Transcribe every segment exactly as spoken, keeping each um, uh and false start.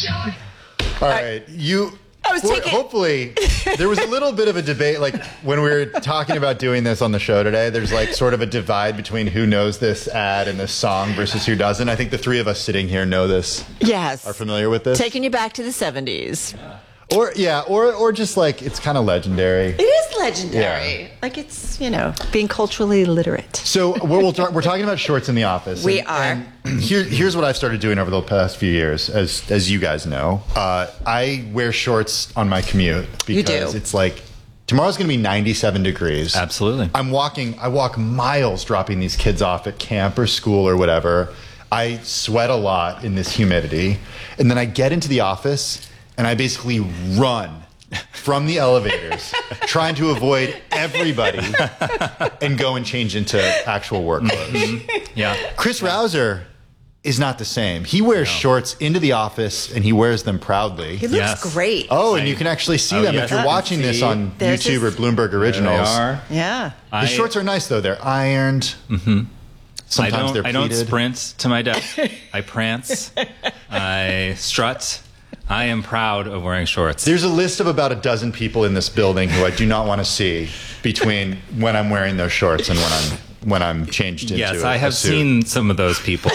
All right, you. I was well, taking. Hopefully, there was a little bit of a debate. Like when we were talking about doing this on the show today, there's like sort of a divide between who knows this ad and this song versus who doesn't. I think the three of us sitting here know this. Yes. Are familiar with this? Taking you back to the seventies. Or yeah, or or just like it's kind of legendary. It is legendary. Yeah. Like it's, you know, being culturally literate. So we're we'll talk, we're talking about shorts in the office. We and, are. And here, here's what I've started doing over the past few years, as as you guys know. Uh, I wear shorts on my commute because You do. it's like tomorrow's going to be ninety-seven degrees. Absolutely. I'm walking. I walk miles dropping these kids off at camp or school or whatever. I sweat a lot in this humidity, and then I get into the office. And I basically run from the elevators, trying to avoid everybody, and go and change into actual work clothes. Mm-hmm. Yeah. Chris Rouser is not the same. He wears No. shorts into the office, and he wears them proudly. He looks Yes. great. Oh, and I- you can actually see Oh, them yes, if you're I can watching this see. on There's YouTube this- or Bloomberg Originals. They are. Yeah. The I, shorts are nice, though. They're ironed. Mm-hmm. Sometimes I don't, they're I don't pleated. sprint to my desk. I prance. I strut. I am proud of wearing shorts. There's a list of about a dozen people in this building who I do not want to see between when I'm wearing those shorts and when I'm when I'm changed into Yes, a, I a have suit. seen some of those people.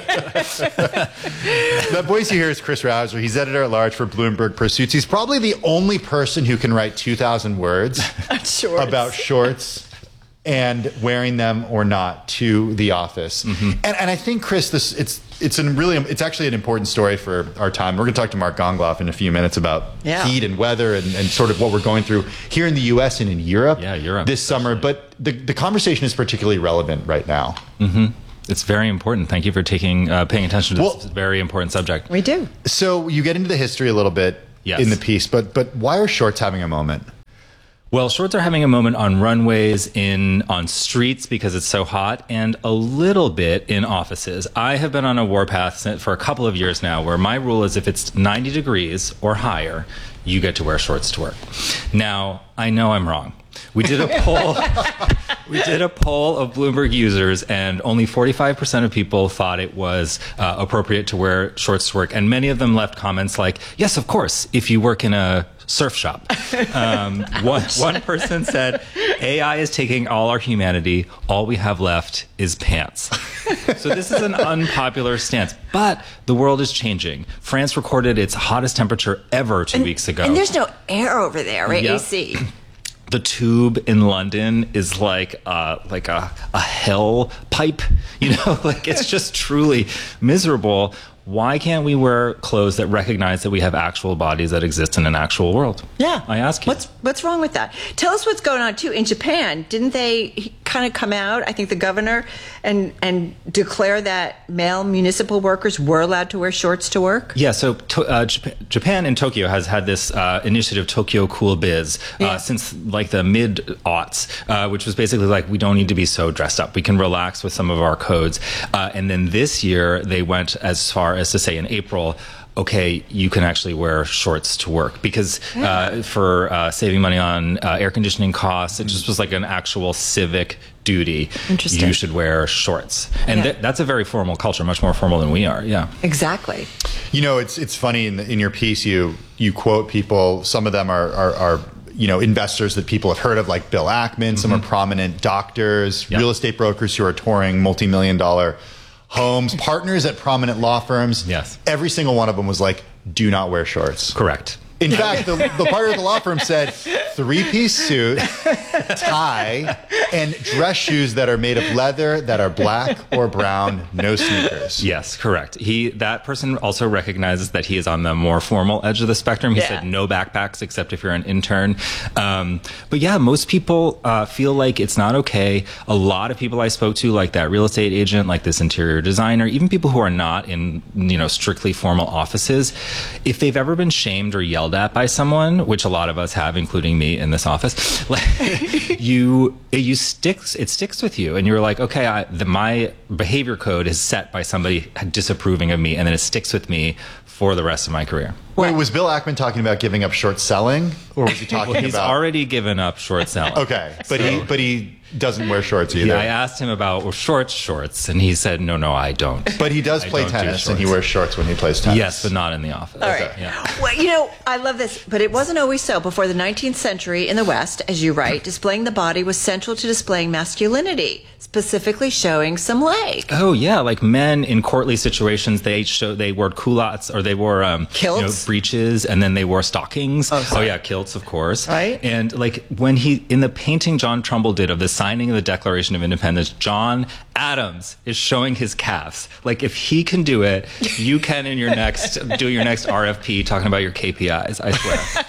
That voice you hear is Chris Rouser. He's editor at large for Bloomberg Pursuits. He's probably the only person who can write two thousand words Shorts. about shorts and wearing them or not to the office. Mm-hmm. And, and I think, Chris, this it's it's a really it's actually an important story for our time. We're going to talk to Mark Gongloff in a few minutes about Yeah. heat and weather and, and sort of what we're going through here in the U S and in Europe, Yeah, Europe, this summer. But the, the conversation is particularly relevant right now. It's very important. Thank you for taking uh, paying attention to Well- this very important subject. We do. So you get into the history a little bit Yes. in the piece, but but why are shorts having a moment? Well, shorts are having a moment on runways, in on streets because it's so hot, and a little bit in offices. I have been on a warpath since- for a couple of years now, where my rule is if it's ninety degrees or higher, you get to wear shorts to work. Now, I know I'm wrong. We did a poll. We did a poll of Bloomberg users, and only forty-five percent of people thought it was uh, appropriate to wear shorts to work. And many of them left comments like, yes, of course, if you work in a surf shop. Um, one, one person said, A I is taking all our humanity. All we have left is pants. So this is an unpopular stance, but the world is changing. France recorded its hottest temperature ever two weeks ago. And there's no air over there, right? Yep. A C. The tube in London is like uh, like a, a hell pipe, you know, like it's just truly miserable. Why can't we wear clothes that recognize that we have actual bodies that exist in an actual world? Yeah. I ask you. What's what's wrong with that? Tell us what's going on too in Japan. Didn't they kind of come out, I think the governor, and and declare that male municipal workers were allowed to wear shorts to work? Yeah, so to, uh, Japan, Japan and Tokyo has had this uh, initiative, Tokyo Cool Biz, uh, Yeah. since like the mid-aughts, uh, which was basically like, we don't need to be so dressed up. We can relax with some of our codes. Uh, and then this year, they went as far as to say in April, okay, you can actually wear shorts to work because uh, for uh, saving money on uh, air conditioning costs, it just was like an actual civic duty. Interesting. You should wear shorts. And Yeah. th- that's a very formal culture, much more formal than we are. Yeah. Exactly. You know, it's it's funny in the, in your piece you you quote people. Some of them are are, are you know investors that people have heard of, like Bill Ackman. Some are prominent doctors, Yep. real estate brokers who are touring multi-million dollar homes, partners at prominent law firms. Yes. Every single one of them was like, "Do not wear shorts." Correct. In fact, the, the partner of the law firm said three-piece suit, tie, and dress shoes that are made of leather, that are black or brown, no sneakers. Yes, correct. He that person also recognizes that he is on the more formal edge of the spectrum. He Yeah. said no backpacks except if you're an intern. Um, but yeah, most people uh, feel like it's not okay. A lot of people I spoke to, like that real estate agent, like this interior designer, even people who are not in you know strictly formal offices, if they've ever been shamed or yelled at by someone, which a lot of us have, including me in this office, like, you it, you sticks it sticks with you, and you're like, okay, I, the, my behavior code is set by somebody disapproving of me, and then it sticks with me for the rest of my career. Wait, was Bill Ackman talking about giving up short selling, or was he talking Well, he's about? already given up short selling. Okay, but he but he doesn't wear shorts either. Yeah, I asked him about well, shorts, shorts, and he said, no, no, I don't. But he does I play don't do tennis, and he shorts. wears shorts when he plays tennis. Yes, but not in the office. All right. Yeah. Well, you know, I love this, but it wasn't always so. Before the nineteenth century in the West, as you write, displaying the body was central to displaying masculinity, specifically showing some leg. Oh yeah, like men in courtly situations, they show they wore culottes or they wore um, Kilts? you know, breeches, and then they wore stockings. Oh, sorry. yeah, kilts, of course. Right. And like when he in the painting John Trumbull did of the signing of the Declaration of Independence, John Adams is showing his calves. Like if he can do it, you can in your next do your next R F P talking about your K P Is. I swear.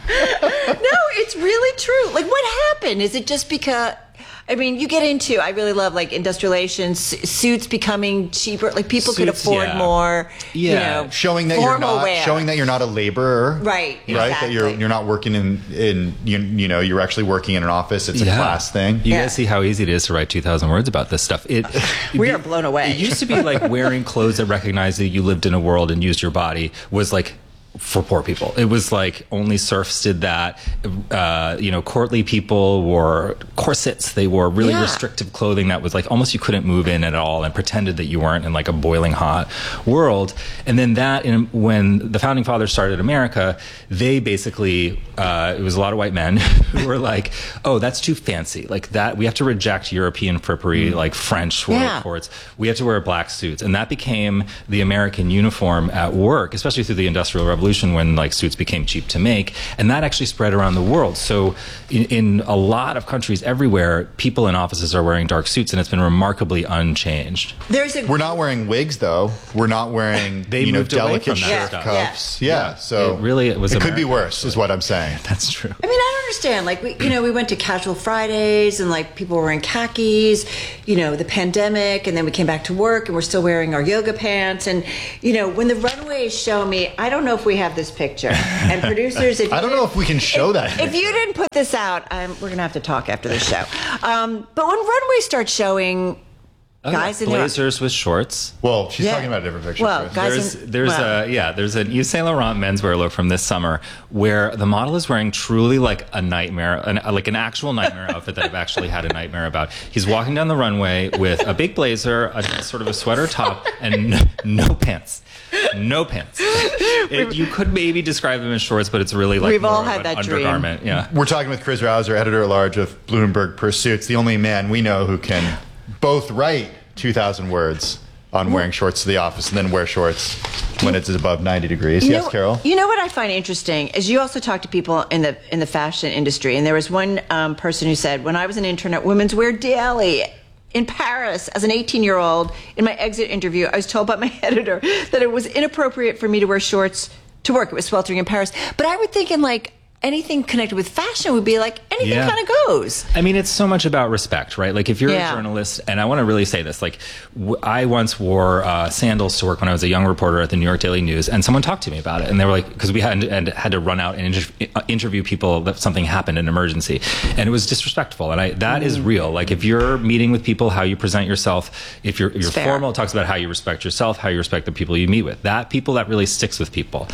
No, it's really true. Like, what happened? Is it just because? I mean, you get into, I really love like industrialization, su- suits becoming cheaper. Like people could Suits, afford yeah. more, Yeah. you know, Showing that you're formal not wear. showing that you're not a laborer, Right, Right, that you're exactly. you're not working in in you, you know you're actually working in an office. It's a class thing. You Yeah. guys see how easy it is to write two thousand words about this stuff. It We the- are blown away. It used to be like wearing clothes that recognized that you lived in a world and used your body was like for poor people. It was like only serfs did that. Uh, you know, courtly people wore corsets. They wore really Yeah. restrictive clothing that was like almost you couldn't move in at all, and pretended that you weren't in like a boiling hot world. And then that, in, when the founding fathers started America, they basically uh, it was a lot of white men who were like, "Oh, that's too fancy. Like that, we have to reject European frippery, like French royal Yeah. courts. We have to wear black suits." And that became the American uniform at work, especially through the Industrial Revolution, when like suits became cheap to make, and that actually spread around the world. So in, in a lot of countries everywhere, people in offices are wearing dark suits, and it's been remarkably unchanged. There's a We're not wearing wigs though. We're not wearing They you know moved away delicate from that shirt stuff. cuffs. Yeah, Yeah. so It really was It could be American, worse, is what I'm saying. That's true. I mean, I don't understand. Like, we, you know, we went to casual Fridays and like people were wearing khakis, you know, the pandemic, and then we came back to work and we're still wearing our yoga pants. And, you know, when the runways show me, I don't know if we have this picture. And producers, if I you don't know didn't- if we can show that If you picture. didn't put this out, um, we're going to have to talk after the show. Um, but when runways start showing Oh, guys yeah. in their blazers with shorts. Well, she's Yeah. talking about a different picture. Well, Chris. guys There's in- there's well. a yeah there's an Yves Saint Laurent menswear look from this summer where the model is wearing truly like a nightmare, an, like an actual nightmare outfit that I've actually had a nightmare about. He's walking down the runway with a big blazer, a sort of a sweater top, and no, no pants. No pants. It, you could maybe describe them as shorts, but it's really like We've more all of had an that dream. undergarment. Yeah. We're talking with Chris Rouser, editor at large of Bloomberg Pursuits, the only man we know who can both write two thousand words on wearing shorts to the office and then wear shorts when it's above ninety degrees. You Yes, know, Carol? You know what I find interesting is you also talk to people in the in the fashion industry, and there was one um, person who said, "When I was an intern at Women's Wear Daily in Paris as an eighteen-year-old, in my exit interview, I was told by my editor that it was inappropriate for me to wear shorts to work. It was sweltering in Paris." But I would think in like anything connected with fashion would be like anything Yeah. kind of goes. I mean, it's so much about respect, right? Like, if you're Yeah. a journalist, and I want to really say this, like, w- I once wore uh, sandals to work when I was a young reporter at the New York Daily News, and someone talked to me about it, and they were like, because we had and had to run out and inter- uh, interview people that something happened, an emergency, and it was disrespectful, and I that is real. Like, if you're meeting with people, how you present yourself, if you're, if you're fair. formal, it talks about how you respect yourself, how you respect the people you meet with. That people that really sticks with people.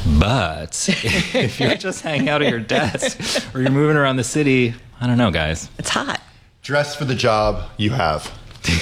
But if you're just hanging out at your desk or you're moving around the city, I don't know, guys. It's hot. Dress for the job you have.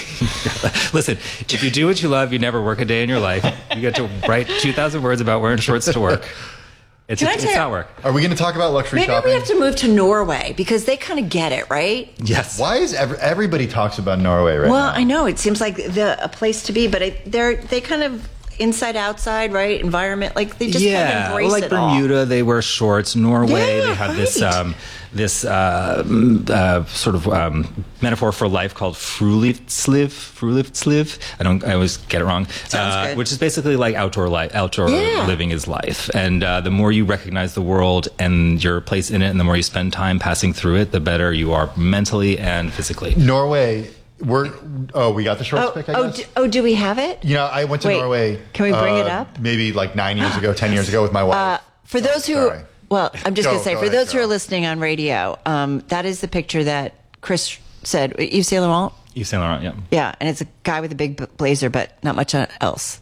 Listen, if you do what you love, you never work a day in your life. You get to write two thousand words about wearing shorts to work. It's, Can I it's tell you- not work. Are we going to talk about luxury Maybe shopping? we have to move to Norway because they kind of get it, right? Yes. Why is every, everybody talks about Norway right Well, now? I know it seems like the a place to be, but I, they're they kind of inside outside, right? Environment, like they just kind of Yeah, embrace like it all. Bermuda, they wear shorts. Norway, Yeah, they have this right. um, this uh, mm, uh, sort of um, metaphor for life called frulivsliv. Frulivsliv. I don't. I always get it wrong. Sounds Uh, good. which is basically like outdoor life. Outdoor Yeah. living is life, and uh, the more you recognize the world and your place in it, and the more you spend time passing through it, the better you are mentally and physically. Norway, we're, oh, we got the shorts Oh, pick, I oh, guess? do, oh, do we have it? You know, I went to Wait, Norway. can we bring uh, it up? Maybe like nine years ago, ten years ago with my wife. Uh, for those who, sorry. well, I'm just Go- going to say, go for ahead, those who are Carol. listening on radio, um, that is the picture that Chris said. Yves Saint Laurent? Yves Saint Laurent, yeah. Yeah, and it's a guy with a big b- blazer, but not much else,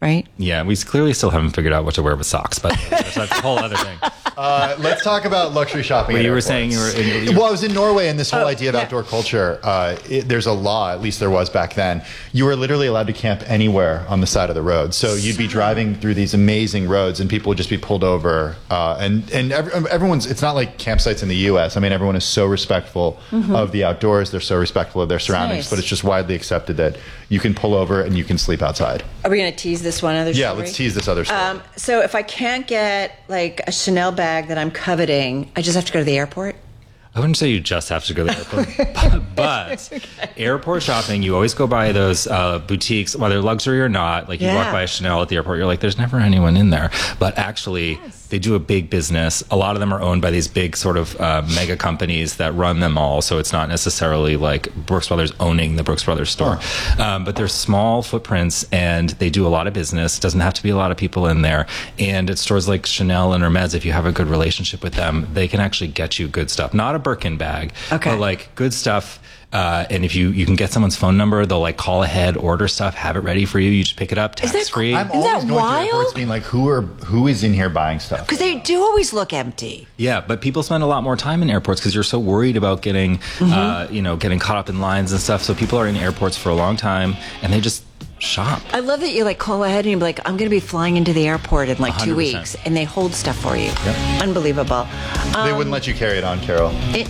right? Yeah, we clearly still haven't figured out what to wear with socks, but that's a whole other thing. Uh, let's talk about luxury shopping. Well, at you were airports. saying you were in, you were- Well, I was in Norway, and this whole Oh, idea of yeah. outdoor culture, uh, it, there's a law, at least there was back then. You were literally allowed to camp anywhere on the side of the road. So you'd be driving through these amazing roads, and people would just be pulled over. Uh, and and every, everyone's, it's not like campsites in the U S. I mean, everyone is so respectful Mm-hmm. of the outdoors. They're so respectful of their surroundings. nice. But it's just widely accepted that you can pull over and you can sleep outside. Are we going to tease this one other Yeah, story? let's tease this other story. Um, so if I can't get like a Chanel bag that I'm coveting, I just have to go to the airport? I wouldn't say you just have to go to the airport, but, but Okay. airport shopping, you always go by those uh, boutiques, whether luxury or not. Like you Yeah. walk by a Chanel at the airport, you're like, there's never anyone in there. But actually, they do a big business. A lot of them are owned by these big sort of uh, mega companies that run them all. So it's not necessarily like Brooks Brothers owning the Brooks Brothers store. Um, but they're small footprints and they do a lot of business. Doesn't have to be a lot of people in there. And at stores like Chanel and Hermes, if you have a good relationship with them, they can actually get you good stuff. Not a Birkin bag, Okay. but like good stuff. Uh, and if you, you can get someone's phone number, they'll like call ahead, order stuff, have it ready for you. You just pick it up, Is that tax free. I'm Isn't always that going wild? to airports being like, who are who is in here buying stuff? Because they do always look empty. Yeah, but people spend a lot more time in airports because you're so worried about getting, Mm-hmm. uh, you know, getting caught up in lines and stuff. So people are in airports for a long time and they just shop. I love that you like call ahead and you're like, I'm going to be flying into the airport in like one two hundred percent. weeks, and they hold stuff for you. Yep. Unbelievable. They wouldn't let you carry it on, Carol. It-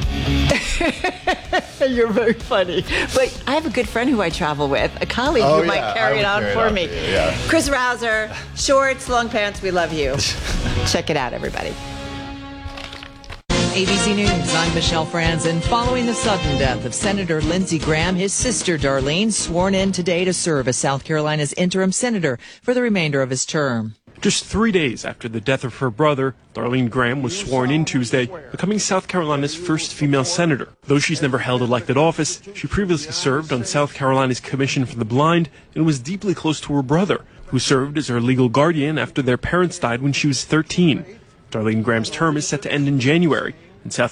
You're very funny. But I have a good friend who I travel with, a colleague Oh, who might yeah, I carry would it on carry it for on me. for you, yeah. Chris Rouser, shorts, long pants, we love you. Check it out, everybody. A B C News, I'm Michelle Franzen. Following the sudden death of Senator Lindsey Graham, his sister Darlene sworn in today to serve as South Carolina's interim senator for the remainder of his term. Just three days after the death of her brother, Darlene Graham was sworn in Tuesday, becoming South Carolina's first female senator. Though she's never held elected office, she previously served on South Carolina's Commission for the Blind and was deeply close to her brother, who served as her legal guardian after their parents died when she was thirteen. Darlene Graham's term is set to end in January, and South